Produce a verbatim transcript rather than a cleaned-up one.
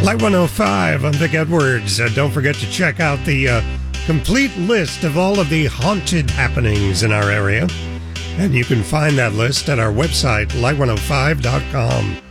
Light one oh five, I'm Vic Edwards. Uh, don't forget to check out the uh, complete list of all of the haunted happenings in our area. And you can find that list at our website, light one oh five dot com.